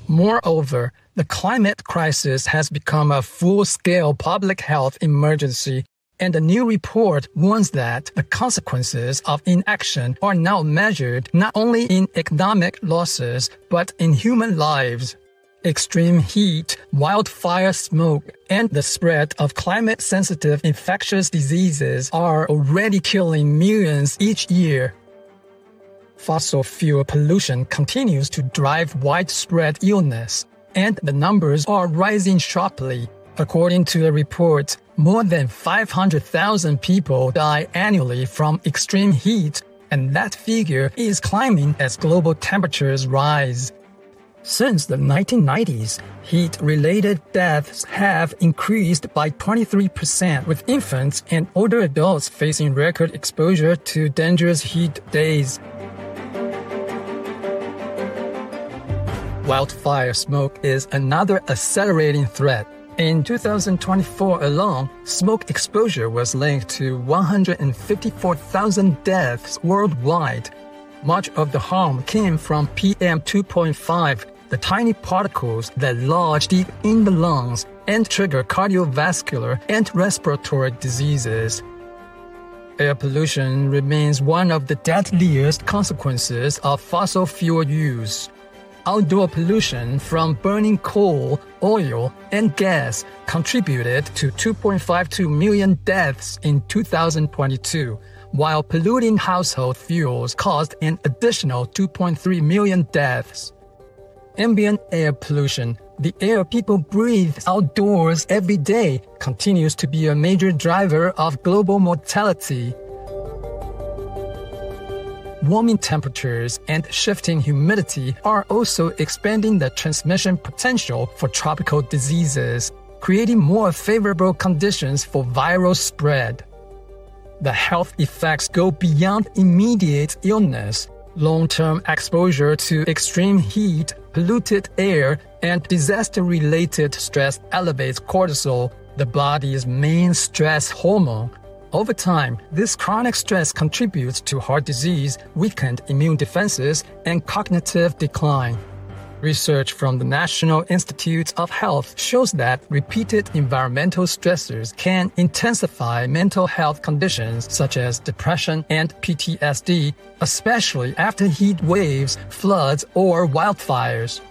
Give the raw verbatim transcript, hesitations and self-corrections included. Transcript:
Moreover, the climate crisis has become a full-scale public health emergency, and a new report warns that the consequences of inaction are now measured not only in economic losses, but in human lives. Extreme heat, wildfire smoke, and the spread of climate-sensitive infectious diseases are already killing millions each year. Fossil fuel pollution continues to drive widespread illness, and the numbers are rising sharply. According to a report, more than five hundred thousand people die annually from extreme heat, and that figure is climbing as global temperatures rise. Since the nineteen nineties, heat-related deaths have increased by twenty-three percent, with infants and older adults facing record exposure to dangerous heat days. Wildfire smoke is another accelerating threat. In two thousand twenty-four alone, smoke exposure was linked to one hundred fifty-four thousand deaths worldwide. Much of the harm came from P M two point five, the tiny particles that lodge deep in the lungs and trigger cardiovascular and respiratory diseases. Air pollution remains one of the deadliest consequences of fossil fuel use. Outdoor pollution from burning coal, oil, and gas contributed to two point five two million deaths in two thousand twenty-two, while polluting household fuels caused an additional two point three million deaths. Ambient air pollution, the air people breathe outdoors every day, continues to be a major driver of global mortality. Warming temperatures and shifting humidity are also expanding the transmission potential for tropical diseases, creating more favorable conditions for viral spread. The health effects go beyond immediate illness. Long-term exposure to extreme heat, polluted air, and disaster-related stress elevates cortisol, the body's main stress hormone. Over time, this chronic stress contributes to heart disease, weakened immune defenses, and cognitive decline. Research from the National Institutes of Health shows that repeated environmental stressors can intensify mental health conditions such as depression and P T S D, especially after heat waves, floods, or wildfires.